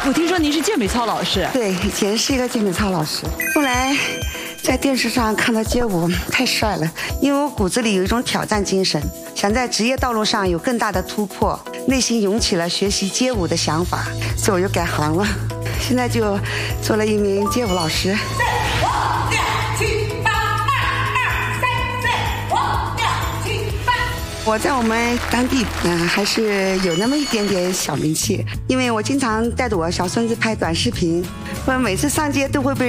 我听说您是健美操老师。 对，以前是一个健美操老师，后来在电视上看到街舞太帅了，因为我骨子里有一种挑战精神，想在职业道路上有更大的突破，内心涌起了学习街舞的想法，所以我就改行了，现在就做了一名街舞老师。我在我们当地还是有那么一点点小名气，因为我经常带着我小孙子拍短视频，我每次上街都会被